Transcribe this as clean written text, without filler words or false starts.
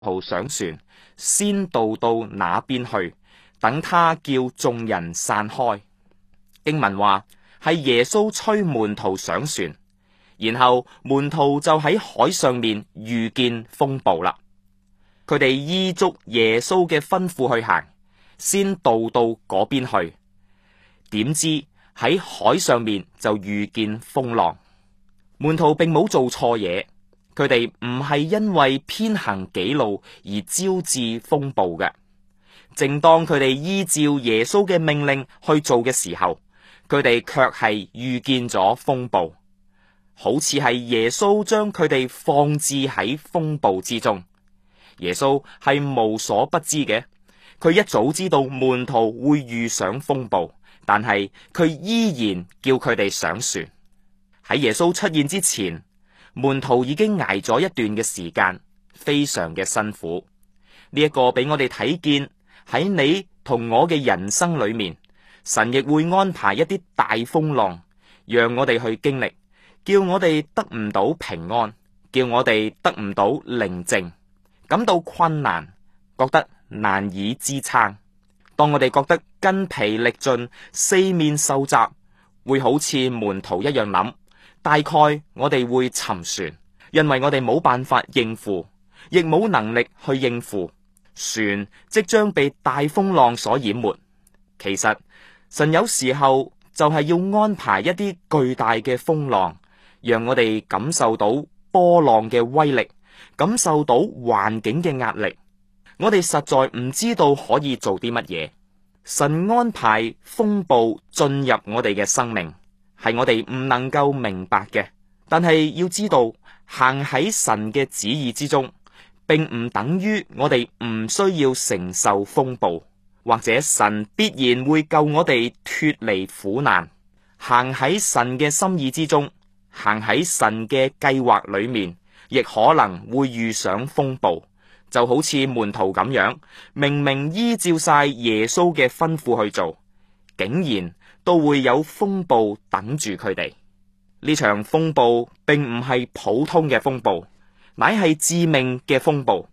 徒上船，先渡到那邊去，等他叫眾人散開。經文話係耶穌催門徒上船，然後門徒就喺海上面遇見風暴啦。佢哋依足耶穌嘅吩咐去行，先渡到嗰邊去，點知喺海上面就遇見風浪。門徒並冇做錯嘢，佢哋唔係因為偏行己路而招致風暴嘅。正當佢哋依照耶穌嘅命令去做嘅時候，佢哋卻係遇見咗風暴，好似係耶穌將佢哋放置喺風暴之中。耶穌係無所不知嘅，佢一早知道門徒會遇上風暴，但係佢依然叫佢哋上船。喺耶穌出現之前，門徒已經挨咗一段嘅時間，非常嘅辛苦。呢一個俾我哋睇見喺你同我嘅人生裏面，神亦會安排一啲大風浪，讓我哋去經歷，叫我哋得唔到平安，叫我哋得唔到寧靜，感到困難，覺得難以支撐。當我哋覺得筋疲力盡，四面受襲，會好似門徒一樣諗，大概我哋會沉船，因為我哋冇辦法應付，亦冇能力去應付，船即將被大風浪所淹沒。其實神有時候就係要安排一啲巨大嘅風浪，讓我哋感受到波浪嘅威力，感受到環境嘅壓力。我哋實在唔知道可以做啲乜嘢。神安排風暴進入我哋嘅生命，係我哋唔能夠明白嘅。但係要知道，行喺神嘅旨意之中，並唔等於我哋唔需要承受風暴，或者神必然會救我哋脫離苦難。行喺神嘅心意之中，行喺神嘅計劃裏面，亦可能會遇上風暴。就好似門徒咁樣，明明依照晒耶穌嘅吩咐去做，竟然都會有風暴等住佢哋。呢場風暴並唔係普通嘅風暴，乃係致命嘅風暴。